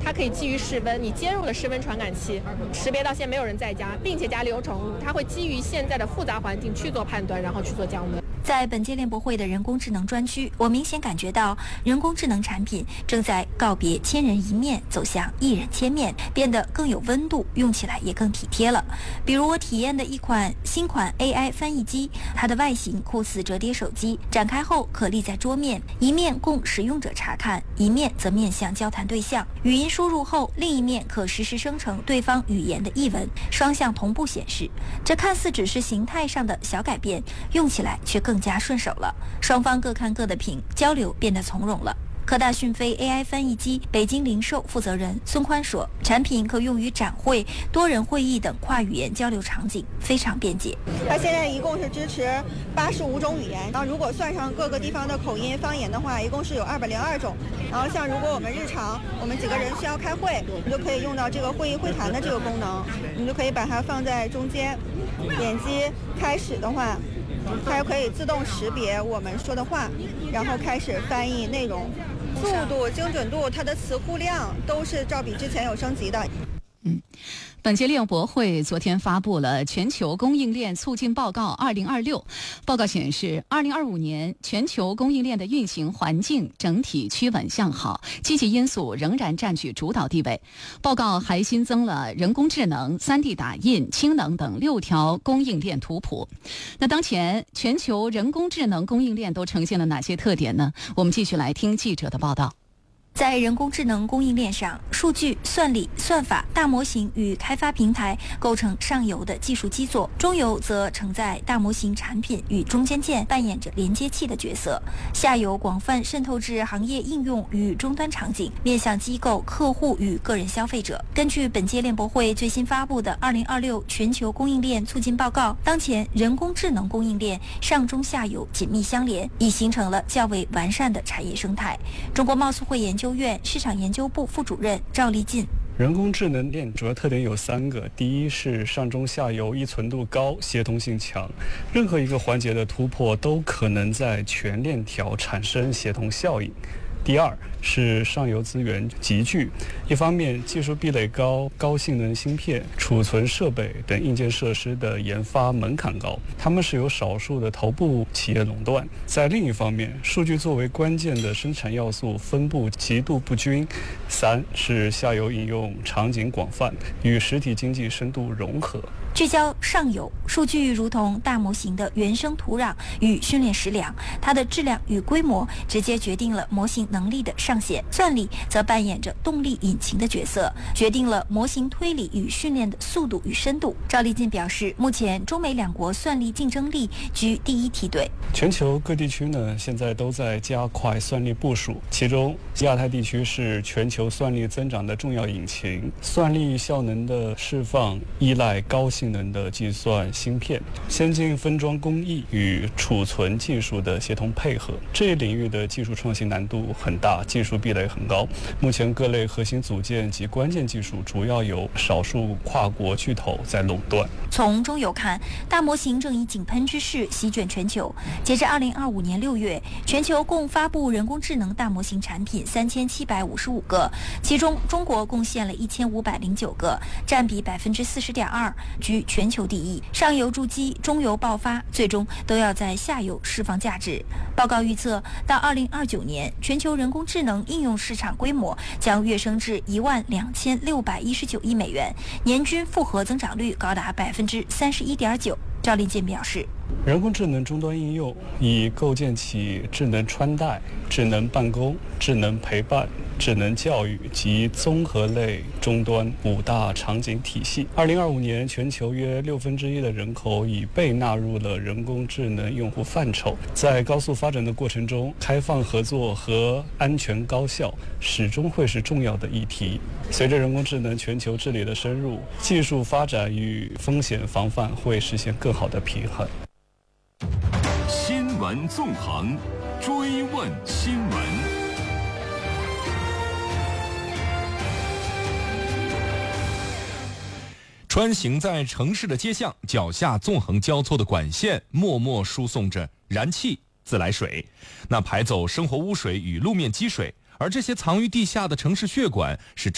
它可以基于室温，你接入了室温传感器，识别到现在没有人在家，并且家里有宠物，它会基于现在的复杂环境去做判断，然后去做降温。 在本届联博会的人工智能专区，我明显感觉到人工智能产品正在告别千人一面，走向一人千面，变得更有温度，用起来也更体贴了。比如我体验的新款 AI 翻译机，它的外形酷似折叠手机，展开后可立在桌面，一面供使用者查看，一面则面向交谈对象。语音输入后，另一面可实时生成对方语言的译文，双向同步显示。这看似只是形态上的小改变，用起来却更加顺手了，双方各看各的屏，交流变得从容了。科大讯飞 AI 翻译机北京零售负责人孙宽说，产品可用于展会、多人会议等跨语言交流场景，非常便捷。 它现在一共是支持85种语言，然后如果算上各个地方的口音方言的话，一共是有202种。然后像如果我们日常我们几个人需要开会，你就可以用到这个会议会谈的这个功能，你就可以把它放在中间，点击开始的话，它就可以自动识别我们说的话，然后开始翻译内容。速度、精准度、它的词库量都是照比之前有升级的。 本届联博会昨天发布了全球供应链促进报告2026。报告显示，2025年全球供应链的运行环境整体趋稳向好，积极因素仍然占据主导地位。报告还新增了人工智能、3D 打印、氢能等6条供应链图谱。那当前全球人工智能供应链都呈现了哪些特点呢？我们继续来听记者的报道。 在人工智能供应链上，数据、算力、算法、大模型与开发平台构成上游的技术基座，中游则承载大模型产品与中间件，扮演着连接器的角色，下游广泛渗透至行业应用与终端场景，面向机构、客户与个人消费者。根据本届联博会最新发布的2026全球供应链促进报告，当前人工智能供应链上中下游紧密相连，已形成了较为完善的产业生态。中国贸促会研究院市场研究部副主任赵立进， 人工智能链主要特点有3个，第一是上中下游依存度高，协同性强，任何一个环节的突破都可能在全链条产生协同效应。第二是上游资源集聚，一方面技术壁垒高，高性能芯片、储存设备等硬件设施的研发门槛高，他们是由少数的头部企业垄断；在另一方面，数据作为关键的生产要素分布极度不均。3是下游应用场景广泛，与实体经济深度融合。 聚焦上游，数据如同大模型的原生土壤与训练食粮，它的质量与规模直接决定了模型能力的上限。算力则扮演着动力引擎的角色，决定了模型推理与训练的速度与深度。赵立进表示，目前中美两国算力竞争力居第一梯队。 全球各地区呢，现在都在加快算力部署，其中亚太地区是全球算力增长的重要引擎。算力效能的释放依赖高性能的计算芯片、先进分装工艺与储存技术的协同配合。这一领域的技术创新难度很大，技术壁垒很高。目前各类核心组件及关键技术主要由少数跨国巨头在垄断。 从中游看，大模型正以井喷之势席卷全球。截至2025年6月，全球共发布人工智能大模型产品3755个，其中中国贡献了1509个，占比40.2%，居全球第一。上游筑基，中游爆发，最终都要在下游释放价值。报告预测，到2029年，全球人工智能应用市场规模将跃升至12619亿美元，年均复合增长率高达31.9%。赵立健表示， 人工智能终端应用已构建起智能穿戴、智能办公、智能陪伴、智能教育及综合类终端5大场景体系。2025年，全球约1/6的人口已被纳入了人工智能用户范畴。在高速发展的过程中，开放合作和安全高效始终会是重要的议题。随着人工智能全球治理的深入，技术发展与风险防范会实现更好的平衡。 新闻纵横，追问新闻。穿行在城市的街巷，脚下纵横交错的管线默默输送着燃气、自来水，那排走生活污水与路面积水，而这些藏于地下的城市血管是